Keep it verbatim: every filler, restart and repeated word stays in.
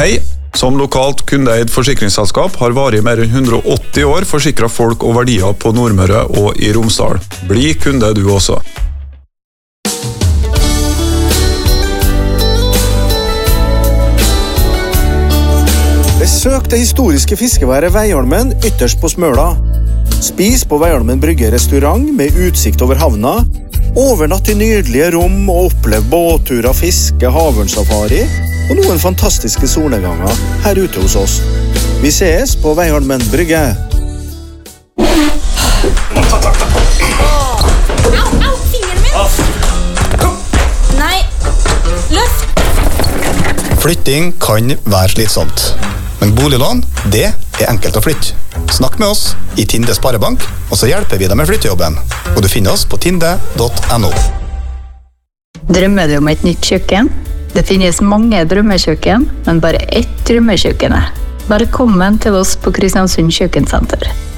Hei, som lokalt kundeeid forsikringsselskap har varig mer enn hundre og åtti år forsikret folk og verdier på Nordmøre og i Romsdal. Bli kunde du også. Besøk det historiske fiskeværet Veiholmen ytterst på Smøla. Spis på Veiholmen Brygge restaurant med utsikt over havna. Overnatt i nydelige rom og opplev båtturer, fiske, havørnsafari og noen fantastiske solnedganger her ute hos oss. Vi ses på Veiholmen Brygge. Au, au, fingeren min! Nei, løft! Flytting kan være slitsomt. Men boliglån, det er enkelt å flytte. Snakk med oss i Tinde Sparebank, og så hjelper vi deg med flyttejobben. Og du finner oss på tinde punktum no. Drømmer du om et nytt kjøkken? Det finnes mange drømmekjøkken, men bare ett drømmekjøkken. Velkommen til oss på Kristiansund Kjøkkensenter.